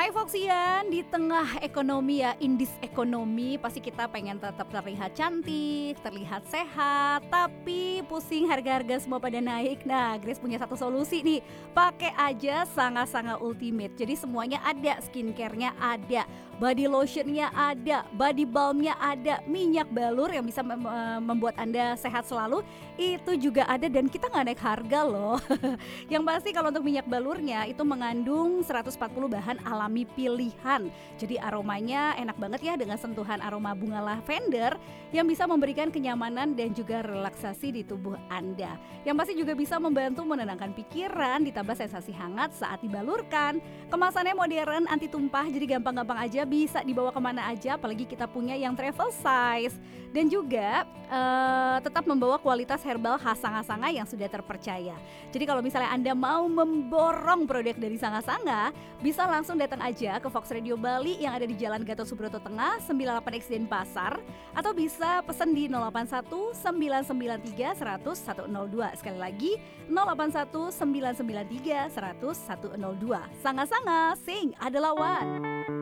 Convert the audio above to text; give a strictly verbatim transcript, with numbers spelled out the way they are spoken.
Hai Foxian, di tengah ekonomi ya, indis ekonomi, pasti kita pengen tetap terlihat cantik, terlihat sehat, tapi pusing harga-harga semua pada naik. Nah, Grace punya satu solusi nih, pakai aja Sanga-Sanga Ultimate. Jadi semuanya ada, skincare-nya ada, body lotion-nya ada, body balm-nya ada, minyak balur yang bisa mem- eh, membuat Anda sehat selalu, itu juga ada dan kita nggak naik harga loh. Yang pasti kalau untuk minyak balurnya itu mengandung seratus empat puluh bahan alami pilihan. Jadi aromanya enak banget ya dengan sentuhan aroma bunga lavender yang bisa memberikan kenyamanan dan juga relaksasi di tubuh Anda. Yang pasti juga bisa membantu menenangkan pikiran ditambah sensasi hangat saat dibalurkan. Kemasannya modern, anti tumpah, jadi gampang-gampang aja bisa dibawa kemana aja, apalagi kita punya yang travel size. Dan juga eh, tetap membawa kualitas herbal khas Sanga-Sanga yang sudah terpercaya. Jadi kalau misalnya Anda mau memborong produk dari Sanga-Sanga, bisa langsung datang aja ke Fox Radio Bali yang ada di Jalan Gatot Subroto Tengah sembilan puluh delapan X Denpasar, atau bisa pesan di nol delapan satu sembilan sembilan tiga satu nol satu nol dua. Sekali lagi nol delapan satu sembilan sembilan tiga satu nol satu nol dua. Sanga-Sanga, sing adalah one.